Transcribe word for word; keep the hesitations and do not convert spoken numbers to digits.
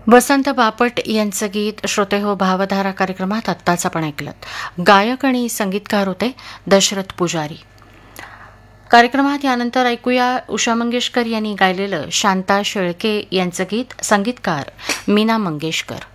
वसंत बापट यांचं गीत श्रोते हो भावधारा कार्यक्रमात आत्ताच आपण ऐकलं. गायक आणि संगीतकार होते दशरथ पुजारी. कार्यक्रमात यानंतर ऐकूया उषा मंगेशकर यांनी गायलेलं शांता शेळके यांचं गीत, संगीतकार मीना मंगेशकर.